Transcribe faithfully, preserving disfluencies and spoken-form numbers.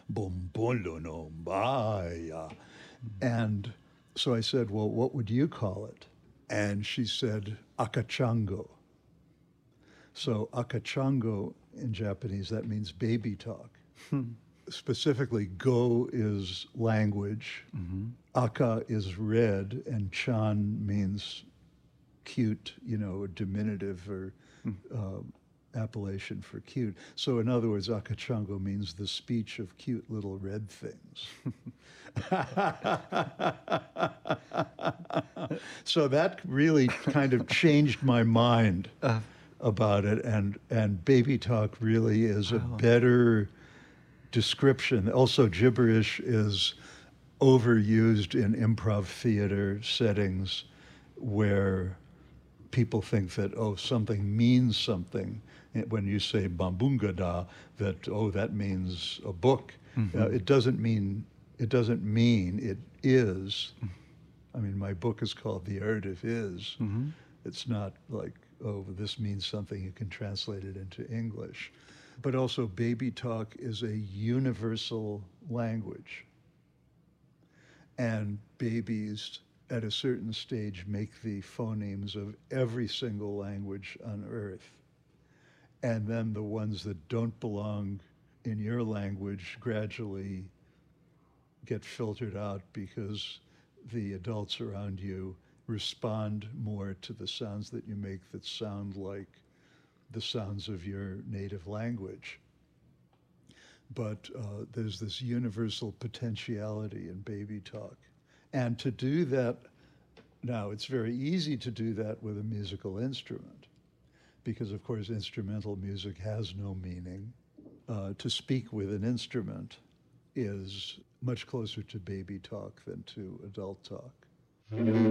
Bombolo no baya. And so I said, well, what would you call it? And she said, akachango. So akachango in Japanese, that means baby talk. Specifically, go is language, Mm-hmm. aka is red, and chan means cute, you know, a diminutive or uh, appellation for cute. So in other words, akachango means the speech of cute little red things. So that really kind of changed my mind Uh, about it, and and baby talk really is a Wow. better description. Also, gibberish is overused in improv theater settings where people think that, oh, something means something. When you say bambungada, that, oh, that means a book. Mhm. Uh, it doesn't mean, it doesn't mean, it is. I mean, my book is called The Art of Is. Mhm. It's not like, oh, this means something, you can translate it into English. But also, baby talk is a universal language. And babies at a certain stage make the phonemes of every single language on earth. And then the ones that don't belong in your language gradually get filtered out because the adults around you respond more to the sounds that you make that sound like the sounds of your native language. But uh, there's this universal potentiality in baby talk. And to do that, now it's very easy to do that with a musical instrument because, of course, instrumental music has no meaning. Uh, to speak with an instrument is much closer to baby talk than to adult talk.